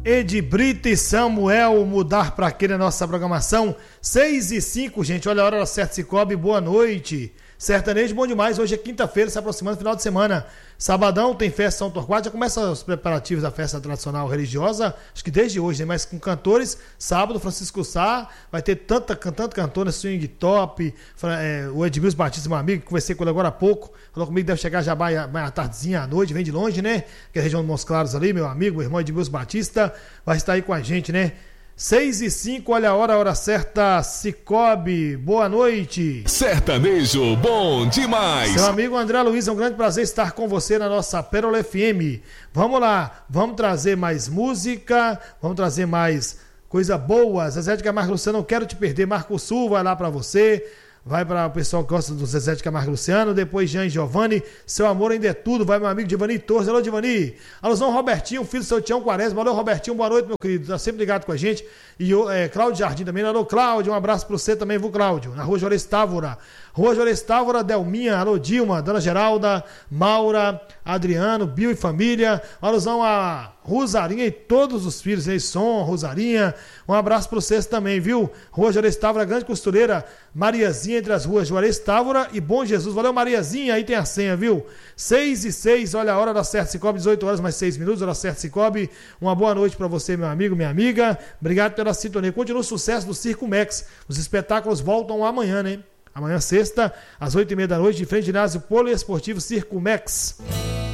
Edbrita e Samuel mudar para aqui na nossa programação. 6h05, gente. Olha a hora certa, Cicobi. Boa noite. Sertanejo bom demais. Hoje é quinta-feira, se aproximando final de semana. Sabadão tem festa São Torquato. Já começa os preparativos da festa tradicional religiosa. Acho que desde hoje, né? Mas com cantores. Sábado, Francisco Sá. Vai ter tanto cantor, né? Swing Top. O Edmilson Batista, meu amigo, conversei com ele agora há pouco. Falou comigo que deve chegar já mais à tardezinha, à noite. Vem de longe, né? Que é a região de Montes Claros ali, meu amigo, meu irmão Edmilson Batista. Vai estar aí com a gente, né? 6h05, olha a hora certa, Cicobi, boa noite. Sertanejo bom demais. Seu amigo André Luiz, é um grande prazer estar com você na nossa Pérola FM. Vamos lá, vamos trazer mais música, vamos trazer mais coisa boa. Zezé de Camargo Luciano, não quero te perder. Marco Sul vai lá pra você. Vai para o pessoal que gosta do Zezé de Camargo Luciano. Depois Jean e Giovanni. Seu amor ainda é tudo. Vai meu amigo Divani Torres. Alô, Divani. Alusão Robertinho, filho do seu Tião Quaresma. Alô, Robertinho. Boa noite, meu querido. Tá sempre ligado com a gente. E Cláudio Jardim também. Alô, Cláudio. Um abraço para você também, viu, Cláudio? Na Rua Juarez Távora. Rua Juarez Távora, Delminha. Alô, Dilma. Dona Geralda. Maura. Adriano. Bio e família. Alusão a Rosarinha e todos os filhos aí. Som, Rosarinha. Um abraço para vocês também, viu? Rua Juarez Távora, Grande Costureira. Mariazinha entre as ruas Juarez Távora e Bom Jesus. Valeu, Mariazinha. Aí tem a senha, viu? 6h06, olha a hora da certa Cicobi, 18 horas mais 6 minutos, hora certa Cicobi. Uma boa noite para você, meu amigo, minha amiga. Obrigado pela sintonia. Continua o sucesso do Circo Max. Os espetáculos voltam amanhã, né? Amanhã, sexta, às 8h30 da noite, de frente ao ginásio poliesportivo Circo Max.